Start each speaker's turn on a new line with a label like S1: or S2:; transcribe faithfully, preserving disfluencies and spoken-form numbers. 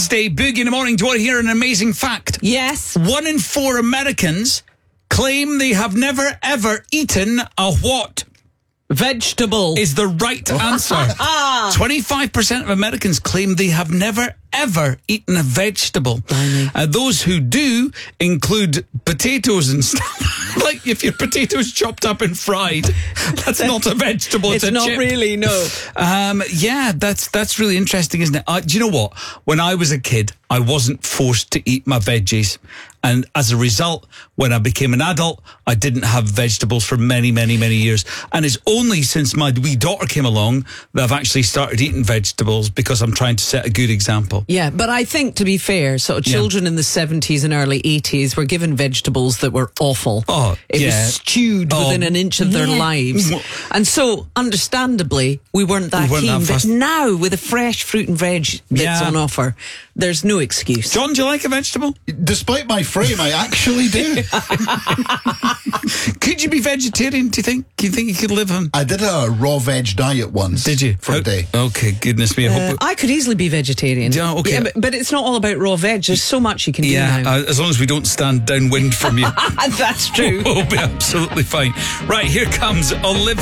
S1: Wednesday, Boogie in the morning. Do you want to hear an amazing fact?
S2: Yes.
S1: One in four Americans claim they have never, ever eaten a what?
S2: Vegetable.
S1: Is the right answer. twenty-five percent of Americans claim they have never, ever eaten a vegetable. Uh, those who do include potatoes and stuff. Like if your potatoes chopped up and fried, that's not a vegetable. It's,
S2: it's
S1: a
S2: not
S1: chip.
S2: really, no.
S1: Um, yeah, that's that's really interesting, isn't it? Uh, do you know what? When I was a kid, I wasn't forced to eat my veggies. And as a result, when I became an adult, I didn't have vegetables for many, many, many years. And it's only since my wee daughter came along that I've actually started eating vegetables because I'm trying to set a good example.
S2: Yeah, but I think, to be fair, sort of children yeah. in the seventies and early eighties were given vegetables that were awful.
S1: Oh,
S2: It
S1: yeah.
S2: was stewed
S1: oh,
S2: within an inch of their
S1: yeah.
S2: lives. And so, understandably, we weren't that
S1: we weren't
S2: keen.
S1: that
S2: but
S1: fussed.
S2: now, with a fresh fruit and veg that's
S1: Yeah.
S2: on offer, there's no excuse.
S1: John, do you like a vegetable?
S3: Despite my frame, I actually do.
S1: Could you be vegetarian, do you think? Do you think you could live on?
S3: I did a raw veg diet once.
S1: Did you?
S3: For
S1: How-
S3: a day.
S1: Okay, goodness me. I
S2: Uh,
S1: hope
S2: I could easily be vegetarian.
S1: Yeah, okay.
S2: but, but it's not all about raw veg. There's so much you can
S1: yeah,
S2: do now.
S1: uh, as long as we don't stand downwind from you.
S2: That's true.
S1: We'll be absolutely fine. Right, here comes Olivia.